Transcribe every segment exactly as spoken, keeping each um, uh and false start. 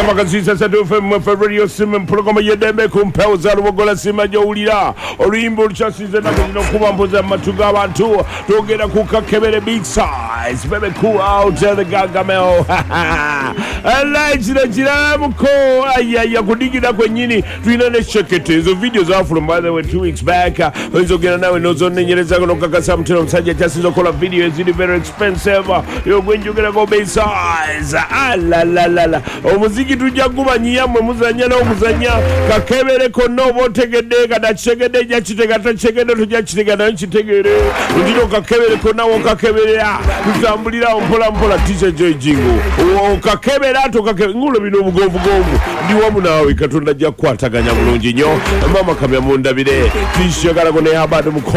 Makasisa Satu from Radio Simon Program Yedeme Kumpelza Wogola Sima Jolira or Imbo Chassis and Kubamboza Matuga Bantu to get a Kuka Kebele big size. Very cool out there the Gagamel. I like the Jiramco. Aya Kudigida Kwenini. Twina check it. The videos are from by the way two weeks back. Who's again now in Ozone Yerezago Kakasam Tom Saja Justice Okola video is very expensive. You're going to get a go big size. Ah la la la la. Omuziki tujja kubanyia mwe muzanya na omuzanya kakebere kono botegede kada chegede ja chitega ta chegede tujja chitega na chitegere ndiro kakebere kona wo kakebera kutambulira mpola mpola tise joy jingo o kakebera to kakebera ngulo bino bugovu govu ndi wamu nawe katonda ja kwataganya bulungi nyo mama kamya mundabire tishe kala kone habado muko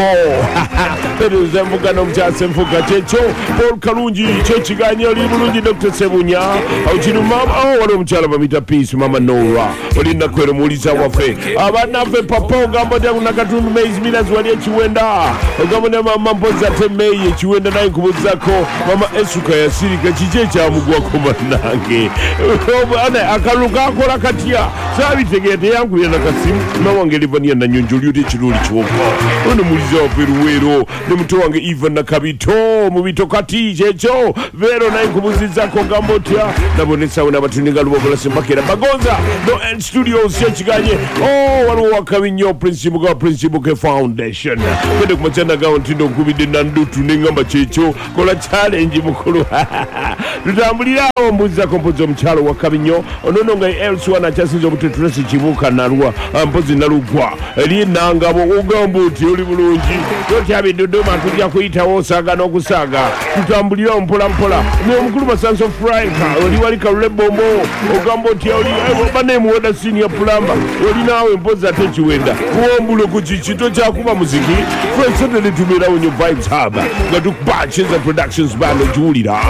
pero zembuka no mchase mfuka checho Paul Kalungi chechiganyo li bulungi Doctor Sebunya au chinu mama au wale mchala bamita peace mama Nora olinda kwero muliza wafe abana fe papa gambo de unakatundu maize minas wali chiwenda gambo ne mama mpoza temeye chiwenda na inkubuzako mama esuka ya sirika chichecha mugwa komanange ana akaluka akola katia sabi tegete yangu yana kasimu mama ngelivania na nyonjoli ute chiruli chwoko ono muliza wafe ruwero ne mto wange Ivan na Kabito mubito kati checho vero na inkubuzizako gambo tia nabonesa unabatuniga lubogola simbakera bagonza no end studios chechiganye oh wali wakabinyo principle ga principle ke foundation kwede kumachana ga ontindo kubide nandutu ningamba checho kola challenge mukuru tutambulira ombuza kompozo mchalo wakabinyo onono nga else wana chasinzo butetresi chibuka narwa mpozi narugwa eli nangabo ugambo uti oli bulungi yoti abidodoma tujja kuyita wosaga nokusaga tutambulira mpola mpola ne omukuru basanso frank oli wali kalebombo ogambo ti oli bane muweda senior plumber oli nawe mpoza techiwenda kuombulo kuchichito chakuba muziki friends certainly tumira on your vibes hub got to batch the productions band julira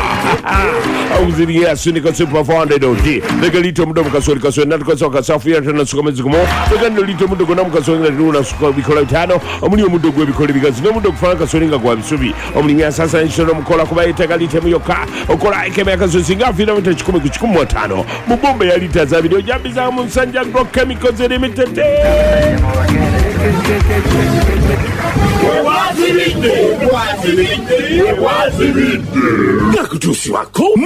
auziri ya sinika super founded odi legalito mudomo kasori kasori nat kasoka safu ya tana sukomezi kumo legando lito mudogo na mukasori na runa suko bikola tano omuli omudogo bikola bigazi no mudogo fana kasori nga kwa bisubi omuli ya sasa nshoro mukola kuba itegalite muyoka okola ikeme kasosi ngafira mutachikume kuchikumu watano mubombe ya lita za video jambiza Munsanja Agrochemicals Limited. Wazirinde, wazirinde, wazirinde. Gakutusi wako.